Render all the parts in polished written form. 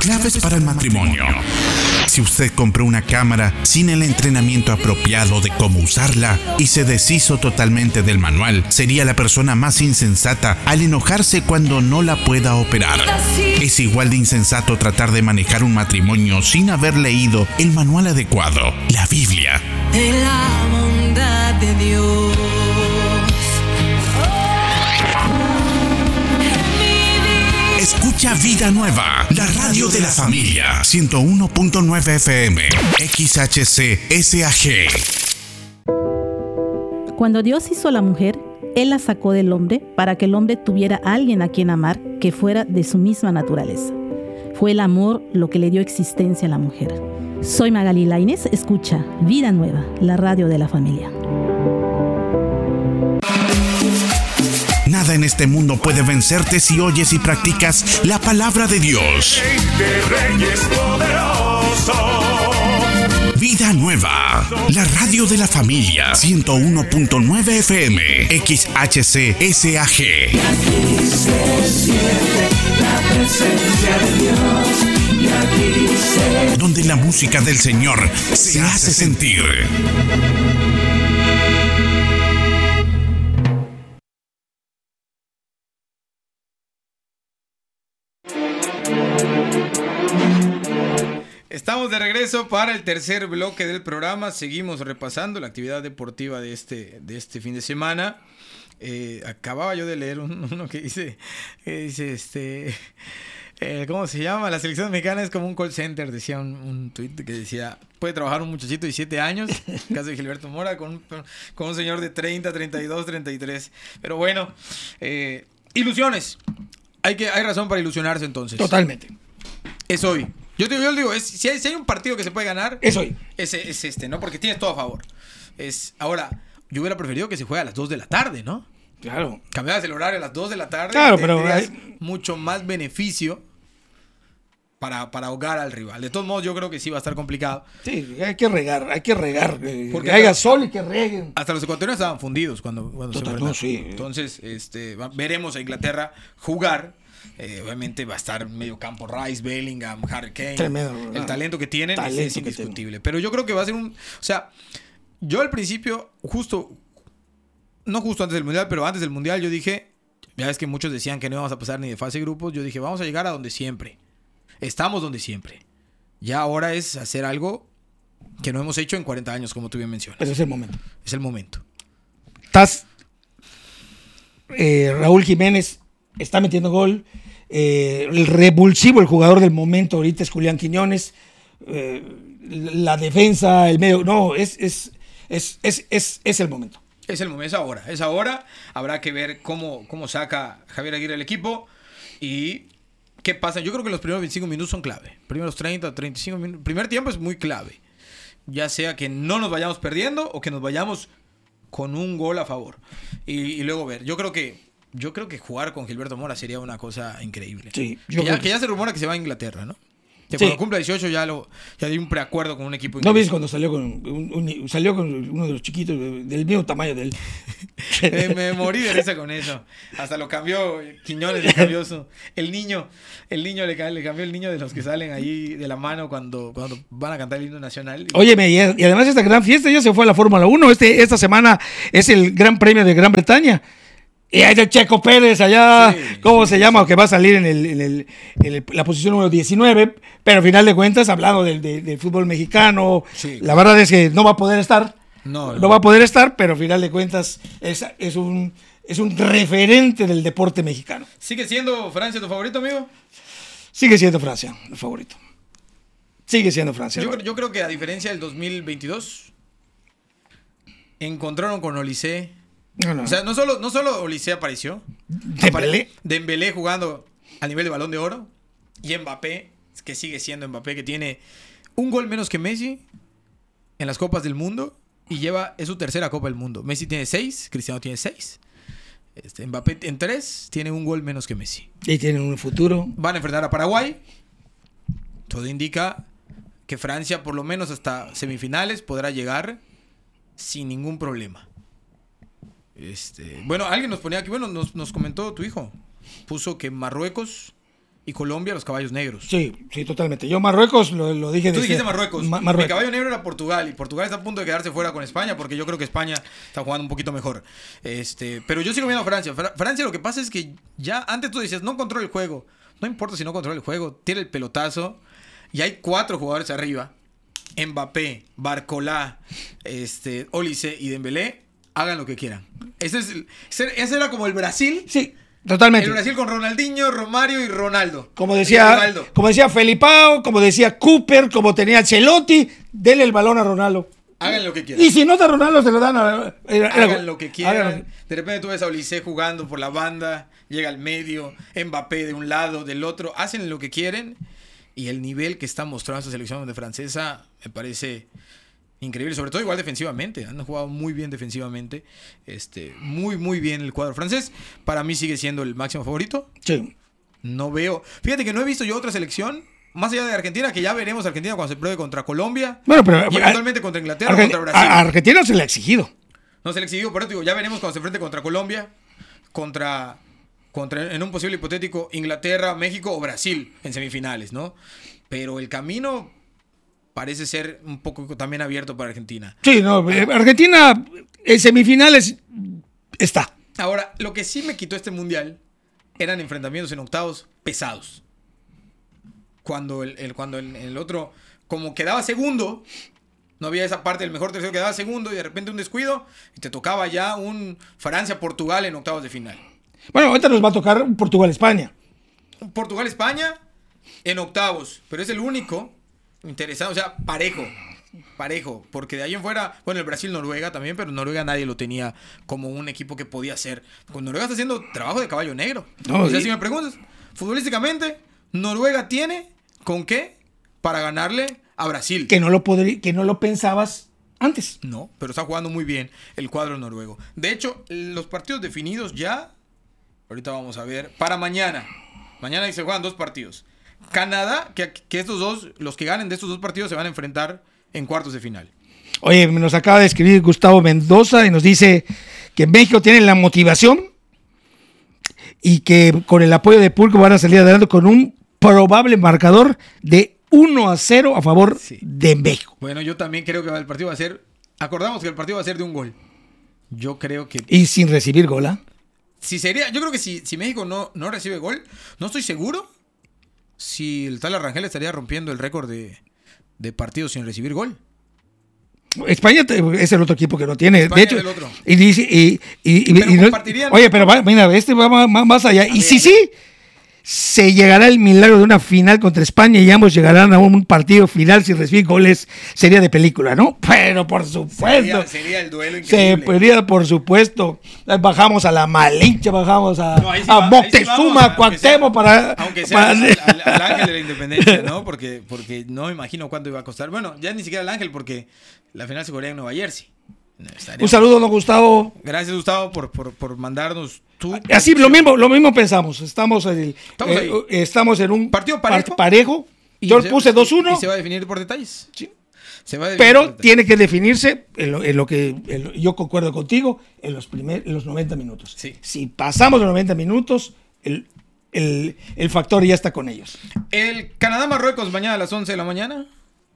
Claves para el matrimonio. Si usted compró una cámara sin el entrenamiento apropiado de cómo usarla y se deshizo totalmente del manual, sería la persona más insensata al enojarse cuando no la pueda operar. Es igual de insensato tratar de manejar un matrimonio sin haber leído el manual adecuado, la Biblia. De la bondad de Dios. Escucha Vida Nueva, la radio de la familia. 101.9 FM, XHC SAG. Cuando Dios hizo a la mujer, Él la sacó del hombre para que el hombre tuviera a alguien a quien amar que fuera de su misma naturaleza. Fue el amor lo que le dio existencia a la mujer. Soy Magali Lainez, escucha Vida Nueva, la radio de la familia. Nada en este mundo puede vencerte si oyes y practicas la palabra de Dios. De Reyes poderoso. Vida Nueva, la radio de la familia. 101.9 FM, XHC SAG. Y aquí se siente la presencia de Dios. Y aquí se... Donde la música del Señor se hace sentir. Estamos de regreso para el tercer bloque del programa. Seguimos repasando la actividad deportiva de este fin de semana. Acababa yo de leer uno que dice ¿cómo se llama? La selección mexicana es como un call center, decía un tuit que decía, puede trabajar un muchachito de 17 años, el caso de Gilberto Mora, con un señor de 30, 32, 33. Pero bueno, ilusiones. Hay razón para ilusionarse entonces. Totalmente. Es hoy. Yo le digo, si hay un partido que se puede ganar, es hoy. Es este, ¿no? Porque tienes todo a favor. Ahora, yo hubiera preferido que se juegue a las 2 de la tarde, ¿no? Claro. Cambiabas el horario a las 2 de la tarde. Claro, pero mucho más beneficio para ahogar al rival. De todos modos, yo creo que sí va a estar complicado. Sí, hay que regar. Porque haya sol y que reguen. Hasta los ecuatorianos estaban fundidos cuando se enfrentaron. Sí. Entonces, veremos a Inglaterra jugar. Obviamente va a estar medio campo Rice, Bellingham, Harry Kane. Tremendo. El talento que tienen es indiscutible. Pero yo creo que va a ser o sea, yo al principio, no justo antes del Mundial, pero antes del Mundial yo dije, ya ves que muchos decían que no íbamos a pasar ni de fase de grupos, yo dije, vamos a llegar a donde siempre. Estamos donde siempre. Ya ahora es hacer algo que no hemos hecho en 40 años, como tú bien mencionas. Pero es el momento. Es el momento. Raúl Jiménez está metiendo gol. El revulsivo, el jugador del momento ahorita es Julián Quiñones. La defensa, el medio. No, es el momento. Es el momento, es ahora. Habrá que ver cómo saca Javier Aguirre el equipo y qué pasa. Yo creo que los primeros 25 minutos son clave. Primeros 30, 35 minutos. Primer tiempo es muy clave. Ya sea que no nos vayamos perdiendo o que nos vayamos con un gol a favor. Y luego ver. Yo creo que jugar con Gilberto Mora sería una cosa increíble. Sí, que ya se rumora que se va a Inglaterra, ¿no? Que cuando cumpla 18 ya dio un preacuerdo con un equipo inglés. ¿No ves cuando salió con uno de los chiquitos del mismo tamaño de él? Me morí de risa con eso. Hasta lo cambió Quiñones, le cambió el niño le cambió el niño de los que salen ahí de la mano cuando van a cantar el himno nacional. Óyeme, y además esta gran fiesta ya se fue a la Fórmula 1. Esta semana es el Gran Premio de Gran Bretaña. Y hay el Checo Pérez allá, sí, ¿cómo se llama? Que va a salir en la posición número 19, pero al final de cuentas, hablando del fútbol mexicano, la verdad es que no va a poder estar. No va a poder estar, pero al final de cuentas es un referente del deporte mexicano. ¿Sigue siendo Francia tu favorito, amigo? Sigue siendo Francia el favorito. Sigue siendo Francia. Yo creo que a diferencia del 2022, encontraron con Olise. No. O sea, no solo Olise apareció. Dembélé jugando a nivel de Balón de Oro. Y Mbappé, que sigue siendo Mbappé, que tiene un gol menos que Messi en las Copas del Mundo. Y es su tercera Copa del Mundo. Messi tiene 6, Cristiano tiene 6. Mbappé en 3 tiene un gol menos que Messi. Y tienen un futuro. Van a enfrentar a Paraguay. Todo indica que Francia, por lo menos hasta semifinales, podrá llegar sin ningún problema. Bueno, alguien nos ponía aquí, nos comentó tu hijo. Puso que Marruecos y Colombia los caballos negros. Sí, totalmente. Yo Marruecos lo dije. Tú dijiste Marruecos. Marruecos. Mi caballo negro era Portugal, y Portugal está a punto de quedarse fuera con España, porque yo creo que España está jugando un poquito mejor. Pero yo sigo viendo a Francia. Francia, lo que pasa es que ya antes tú decías, no controla el juego. No importa si no controla el juego, tira el pelotazo, y hay 4 jugadores arriba. Mbappé, Barcola, Olise y Dembélé, hagan lo que quieran. Ese era como el Brasil. Sí, totalmente. El Brasil con Ronaldinho, Romario y Ronaldo. Como decía Felipao, como decía Cooper, como tenía Ancelotti, denle el balón a Ronaldo. Hagan lo que quieran. Y si no está Ronaldo, se lo dan a... Hagan lo que quieran. De repente tú ves a Olise jugando por la banda, llega al medio, Mbappé de un lado, del otro, hacen lo que quieren. Y el nivel que está mostrando esta selección de francesa me parece increíble, sobre todo igual defensivamente. Han jugado muy bien defensivamente. Muy bien el cuadro francés. Para mí sigue siendo el máximo favorito. Sí. No veo... Fíjate que no he visto yo otra selección, más allá de Argentina, que ya veremos a Argentina cuando se pruebe contra Colombia. Bueno, pero... Y eventualmente contra Inglaterra o contra Brasil. A Argentina se le ha exigido. No se le ha exigido, por eso digo, ya veremos cuando se enfrente contra Colombia, contra en un posible hipotético Inglaterra, México o Brasil en semifinales, ¿no? Pero el camino parece ser un poco también abierto para Argentina. Sí, no, Argentina en semifinales está. Ahora, lo que sí me quitó este mundial eran enfrentamientos en octavos pesados. Cuando el otro, como quedaba segundo, no había esa parte del mejor tercero, quedaba segundo y de repente un descuido y te tocaba ya un Francia-Portugal en octavos de final. Bueno, ahorita nos va a tocar un Portugal-España. Portugal-España en octavos, pero es el único interesante, o sea, parejo, porque de ahí en fuera, bueno, el Brasil-Noruega también, pero Noruega nadie lo tenía como un equipo que podía ser. Pues Noruega está haciendo trabajo de caballo negro. No, o sea, sí. si me preguntas, futbolísticamente, Noruega tiene con qué para ganarle a Brasil. Que no lo pensabas antes. No, pero está jugando muy bien el cuadro noruego. De hecho, los partidos definidos ya, ahorita vamos a ver, para mañana. Mañana se juegan 2 partidos. Canadá, que estos dos, los que ganen de estos 2 partidos se van a enfrentar en cuartos de final. Oye, nos acaba de escribir Gustavo Mendoza y nos dice que México tiene la motivación y que con el apoyo de Pulco van a salir adelante con un probable marcador de 1-0 a favor de México. Bueno, yo también creo que el partido va a ser... Acordamos que el partido va a ser de un gol. Yo creo que... Y sin recibir gol, ¿ah? Yo creo que si México no recibe gol, no estoy seguro si el tal Arrangel estaría rompiendo el récord de partidos sin recibir gol. España es el otro equipo que no tiene. España de hecho, es el otro. Y dice, Pero compartirían. Oye, pero mira, va más allá. Y sí, se llegará el milagro de una final contra España y ambos llegarán a un partido final sin recibir goles, sería de película, ¿no? Pero por supuesto. Sería el duelo increíble. Sería, por supuesto. Bajamos a la Malinche, bajamos a Moctezuma, a Cuauhtémoc para... Aunque sea al Ángel de la Independencia, ¿no? Porque no me imagino cuánto iba a costar. Bueno, ya ni siquiera el Ángel, porque la final se jugaría en Nueva Jersey. Un saludo, don Gustavo. Gracias, Gustavo, por mandarnos tu... Así, lo mismo pensamos. Estamos en un partido parejo. Yo puse 2-1. Y se va a definir por detalles. Sí. Pero tiene que definirse, yo concuerdo contigo, en los 90 minutos. Sí. Si pasamos los 90 minutos, el factor ya está con ellos. El Canadá-Marruecos mañana a las 11 de la mañana.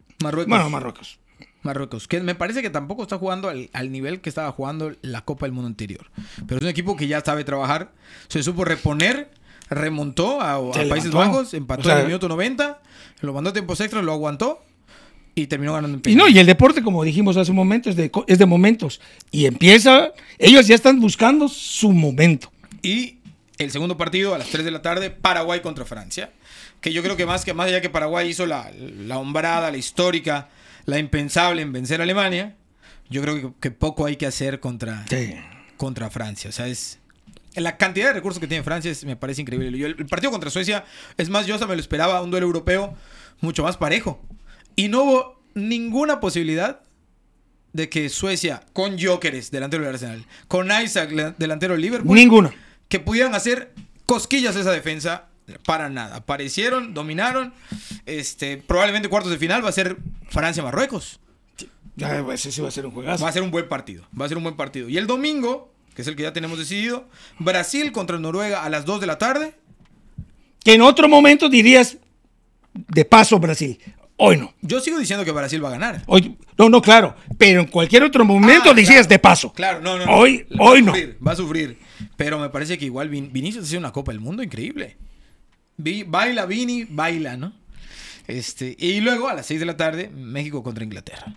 Marruecos, que me parece que tampoco está jugando al nivel que estaba jugando la Copa del Mundo anterior. Pero es un equipo que ya sabe trabajar, se supo reponer, remontó a Países Bajos, empató en el minuto 90, lo mandó a tiempos extras, lo aguantó y terminó ganando en penales. Y el deporte, como dijimos hace un momento, es de momentos. Y ellos ya están buscando su momento. Y el segundo partido a las 3 de la tarde, Paraguay contra Francia. Que yo creo que más allá que Paraguay hizo la hombrada, la histórica, la impensable en vencer a Alemania, yo creo que poco hay que hacer contra Francia. O sea, la cantidad de recursos que tiene Francia me parece increíble. El partido contra Suecia, es más, yo hasta me lo esperaba, un duelo europeo mucho más parejo. Y no hubo ninguna posibilidad de que Suecia, con Gyökeres, delantero del Arsenal, con Isaac, delantero del Liverpool, ninguna, que pudieran hacer cosquillas a esa defensa. Para nada. Aparecieron, dominaron. Probablemente cuartos de final va a ser Francia-Marruecos. Ese va a ser un juegazo. Va a ser un buen partido. Y el domingo, que es el que ya tenemos decidido, Brasil contra Noruega a las 2 de la tarde. que en otro momento dirías de paso Brasil. Hoy no. Yo sigo diciendo que Brasil va a ganar. Hoy, no, claro. Pero en cualquier otro momento decías claro, de paso. Claro, no. Hoy no. Va a sufrir. Pero me parece que igual Vinicius hace una Copa del Mundo increíble. Baila Vini, baila, ¿no? Y luego a las 6 de la tarde, México contra Inglaterra.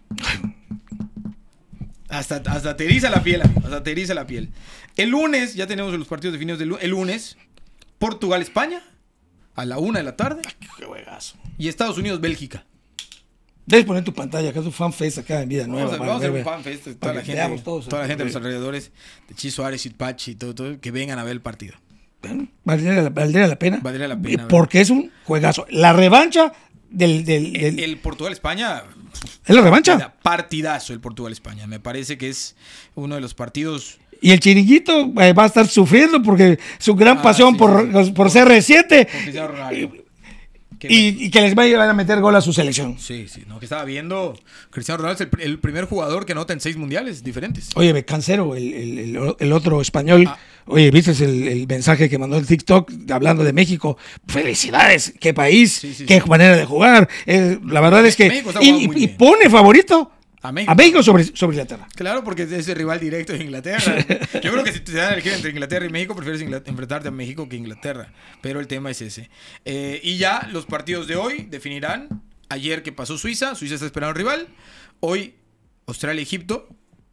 Hasta te eriza la piel, amigo. Hasta te eriza la piel. El lunes, ya tenemos los partidos definidos el lunes. Portugal-España a la 1 de la tarde. Qué juegazo. Y Estados Unidos-Bélgica. Debes poner tu pantalla, acá es un fanfest acá en Vida Nueva. Vamos a hacer un fanfest. Toda la gente, todos, toda la gente de los alrededores, de Chi Suárez, Pachi y todo, que vengan a ver el partido. Valdría la pena. Valdría la pena. Porque es un juegazo. La revancha el Portugal-España. ¿Es la revancha? Partidazo el Portugal-España. Me parece que es uno de los partidos. Y el Chiringuito va a estar sufriendo porque su gran pasión por CR7 Por Cristiano Ronaldo. y que les vayan a meter gol a su selección. Sí, no, que estaba viendo. Cristiano Ronaldo es el primer jugador que anota en 6 mundiales diferentes. Oye, Cancero, el otro español. Oye, ¿viste el mensaje que mandó el TikTok hablando de México? Felicidades, qué país, qué manera de jugar. La verdad es que. México está jugando muy y bien. pone favorito A México. sobre Inglaterra. Claro, porque es el rival directo de Inglaterra. Yo creo que si te dan a elegir entre Inglaterra y México, prefieres enfrentarte a México que Inglaterra. Pero el tema es ese. Y ya los partidos de hoy definirán. Ayer que pasó Suiza está esperando al rival. Hoy Australia-Egipto.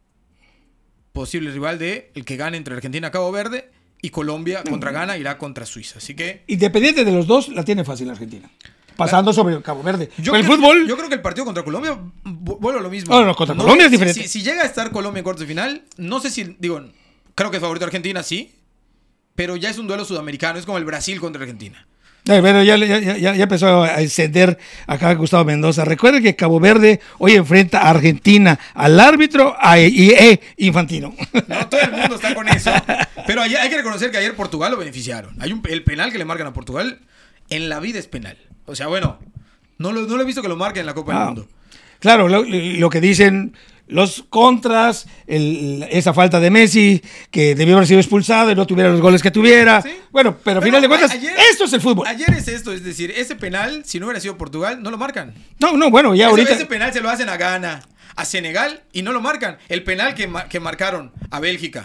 Posible rival de el que gane entre Argentina y Cabo Verde. Y Colombia contra Ghana irá contra Suiza. Así que. Independiente de los dos, la tiene fácil Argentina. Pasando sobre Cabo Verde. Yo creo que el partido contra Colombia vuelve a lo mismo. No, contra Colombia es diferente. Si llega a estar Colombia en cuartos de final, no sé si, creo que es favorito Argentina, sí. Pero ya es un duelo sudamericano, es como el Brasil contra Argentina. Pero ya empezó a encender acá Gustavo Mendoza. Recuerden que Cabo Verde hoy enfrenta a Argentina, al árbitro y Infantino. No, todo el mundo está con eso. Pero hay que reconocer que ayer Portugal lo beneficiaron. El penal que le marcan a Portugal en la vida es penal. O sea, bueno, no lo he visto que lo marquen en la Copa del Mundo. Claro, lo que dicen los contras, esa falta de Messi, que debió haber sido expulsado y no tuviera los goles que tuviera. ¿Sí? Bueno, pero al final de cuentas, esto es el fútbol. Ayer es esto, es decir, ese penal, si no hubiera sido Portugal, no lo marcan. No, bueno, ya ahorita. Ese penal se lo hacen a Ghana, a Senegal y no lo marcan. El penal que marcaron a Bélgica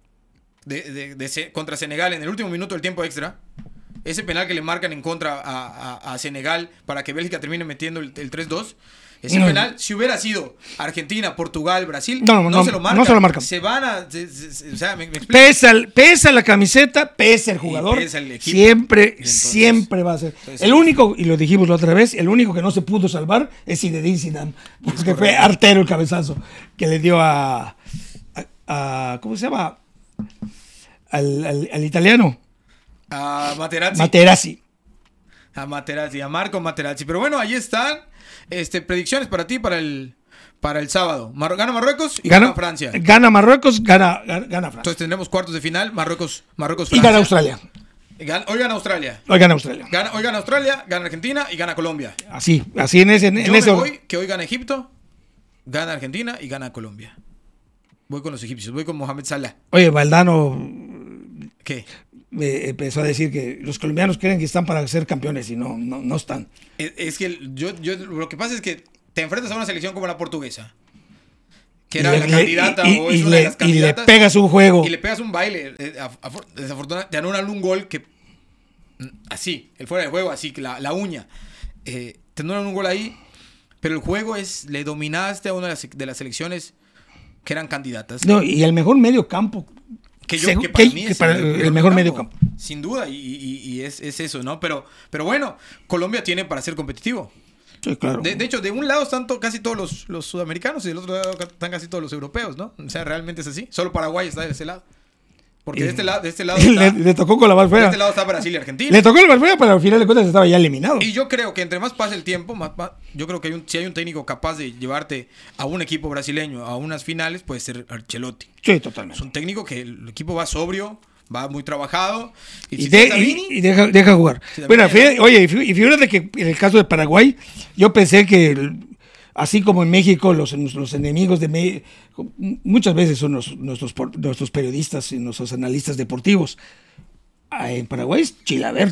contra Senegal en el último minuto del tiempo extra. Ese penal que le marcan en contra a Senegal para que Bélgica termine metiendo el 3-2. Ese penal, si hubiera sido Argentina, Portugal, Brasil, no se lo marcan. No se lo marcan. Se van a... o sea, ¿me explico? Pesa la camiseta, pesa el jugador. Pesa el equipo. Siempre va a ser. El único, y lo dijimos la otra vez, el único que no se pudo salvar es Zinedine Zidane. Porque fue artero el cabezazo que le dio a ¿cómo se llama? Al italiano. A Materazzi. A Marco Materazzi. Pero bueno, ahí están. Predicciones para ti para el sábado. Gana Marruecos y gana Francia. Gana Marruecos, gana Francia. Entonces tendremos cuartos de final, Marruecos, Francia. Y gana Australia. Hoy gana Australia. Hoy gana Australia. Hoy gana Australia, gana Argentina y gana Colombia. Así en ese. Que hoy gana Egipto, gana Argentina y gana Colombia. Voy con los egipcios, voy con Mohamed Salah. Oye, Valdano. ¿Qué? Empezó a decir que los colombianos creen que están para ser campeones y no están. Es que yo lo que pasa es que te enfrentas a una selección como la portuguesa, que era la candidata o es una de las candidatas. Y le pegas un juego. Y le pegas un baile. Desafortunadamente, te anulan un gol que... Así, el fuera de juego, así, que la uña. Te anulan un gol ahí, pero el juego le dominaste a una de las selecciones que eran candidatas. No, y el mejor medio campo. Que para mí es el mejor medio campo. Sin duda, y es eso, ¿no? Pero bueno, Colombia tiene para ser competitivo. Sí, claro. De hecho, de un lado están casi todos los sudamericanos y del otro lado están casi todos los europeos, ¿no? O sea, realmente es así. Solo Paraguay está de ese lado. Porque de este lado está, le tocó con la balfea. De este lado está Brasil y Argentina. Le tocó la balfea, pero al final de cuentas estaba ya eliminado. Y yo creo que entre más pase el tiempo, yo creo que si hay un técnico capaz de llevarte a un equipo brasileño a unas finales, puede ser Ancelotti. Sí, totalmente. Es un técnico que el equipo va sobrio, va muy trabajado. Y deja jugar. Bueno, fíjate que en el caso de Paraguay, yo pensé que así como en México los enemigos de muchas veces son nuestros periodistas y nuestros analistas deportivos. En Paraguay es Chilavert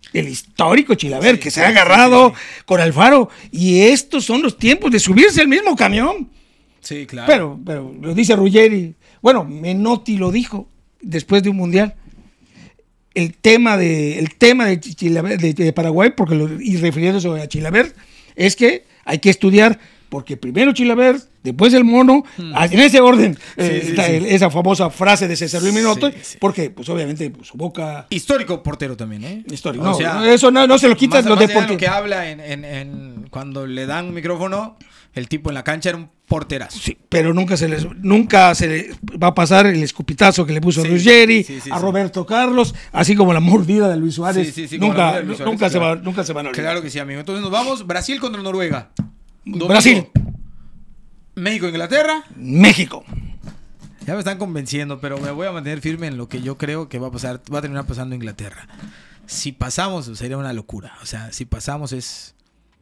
El histórico Chilaver, Sí, que sí, se ha agarrado sí. con Alfaro. Y estos son los tiempos de subirse al mismo camión. Sí, claro. Pero lo dice Ruggeri. Bueno, Menotti lo dijo después de un mundial. El tema de Chilaver, de Paraguay, y refiriéndose a Chilaver, es que hay que estudiar, porque primero Chilaver, después el Mono, en ese orden, está esa famosa frase de César Luis Minotto, porque pues obviamente pues, su boca... Histórico portero también, ¿eh? Histórico. O No, sea, eso no se lo quitan más los allá de deportes. lo que habla cuando le dan un micrófono, el tipo en la cancha era un porterazo. Sí, pero nunca se le va a pasar el escupitazo que le puso a Sí, Ruggeri, sí, a Roberto Carlos, así como la mordida de Luis Suárez. Sí, como la de Luis Suárez, nunca claro. se van a olvidar. Claro que sí, amigo. Entonces nos vamos. Brasil contra Noruega. Domingo, Brasil. México, Inglaterra. México. Ya me están convenciendo, pero me voy a mantener firme en lo que yo creo que va a pasar. Va a terminar pasando Inglaterra. Si pasamos, sería una locura. O sea, si pasamos es...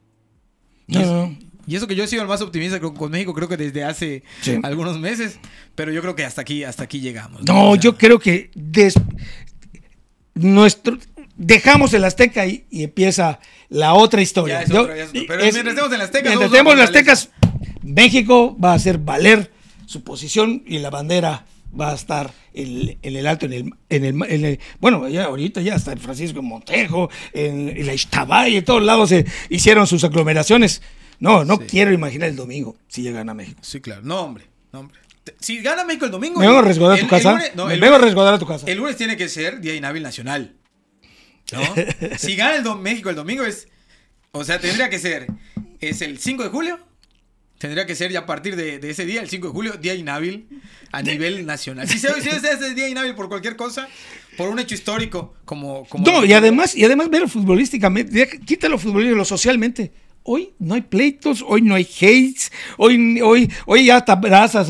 Y eso que yo he sido el más optimista con México, creo que desde hace algunos meses, pero yo creo que hasta aquí llegamos. No, o sea, yo creo que dejamos el Azteca y empieza la otra historia. Ya es otro. Pero mientras estemos en las Aztecas, mientras somos estemos en una las Aztecas, México va a hacer valer su posición y la bandera va a estar en el alto, bueno, ya ahorita ya está en Francisco Montejo, en la Ixtabay, en todos lados se hicieron sus aglomeraciones. No quiero imaginar el domingo si llegan a México. Sí, claro. No, hombre. Si gana México el domingo... Me vengo a resguardar a tu casa. Me vengo a resguardar a tu casa. El lunes tiene que ser Día Inhábil Nacional. ¿No? Si gana México el domingo es... O sea, tendría que ser... Es el 5 de julio. Tendría que ser ya a partir de ese día, el 5 de julio, Día Inhábil a nivel nacional. Si es Día Inhábil por cualquier cosa, por un hecho histórico, como no, y además verlo futbolísticamente, quítalo futbolístico, socialmente. Hoy no hay pleitos, hoy no hay hates, hoy ya hasta abrazas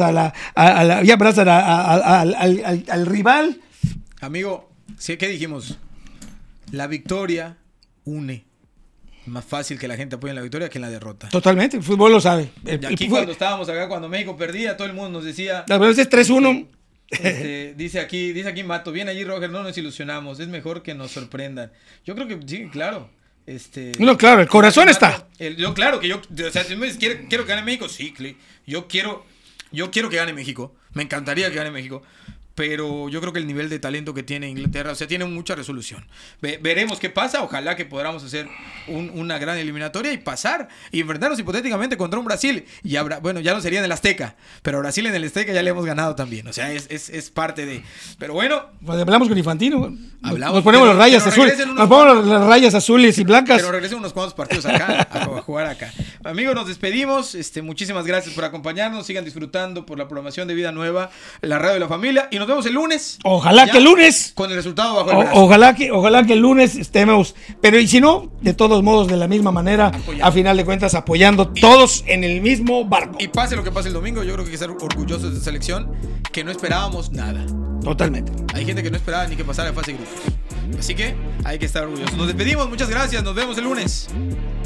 al rival. Amigo, ¿sí? ¿Qué dijimos? La victoria une. Más fácil que la gente apoye en la victoria que en la derrota. Totalmente, el fútbol lo sabe. Y aquí cuando estábamos acá, cuando México perdía, todo el mundo nos decía... La verdad es 3-1. Dice aquí Mato, bien allí Roger, no nos ilusionamos, es mejor que nos sorprendan. Yo creo que sí, claro. No, claro, el corazón está. O sea, si me dices, quiero que gane México, sí, yo quiero que gane México. Me encantaría que gane México. Pero yo creo que el nivel de talento que tiene Inglaterra, o sea, tiene mucha resolución. Veremos qué pasa. Ojalá que podamos hacer una gran eliminatoria y pasar y enfrentarnos hipotéticamente contra un Brasil. Y ya no sería en el Azteca, pero a Brasil en el Azteca ya le hemos ganado también. O sea, es parte de... Pero bueno... Pues hablamos con Infantino. Nos ponemos las rayas azules. Nos ponemos las rayas azules y blancas. Pero regresen unos cuantos partidos acá, a jugar acá. Amigos, nos despedimos. Muchísimas gracias por acompañarnos. Sigan disfrutando por la programación de Vida Nueva, la radio de la familia. Y nos vemos el lunes. Ojalá que el lunes. Con el resultado bajo el brazo. Ojalá que el lunes estemos. Pero y si no, de todos modos, de la misma manera, a final de cuentas, apoyando todos en el mismo barco. Y pase lo que pase el domingo, yo creo que hay que estar orgullosos de esta selección, que no esperábamos nada. Totalmente. Hay gente que no esperaba ni que pasara de fase de grupos. Así que hay que estar orgullosos. Nos despedimos, muchas gracias. Nos vemos el lunes.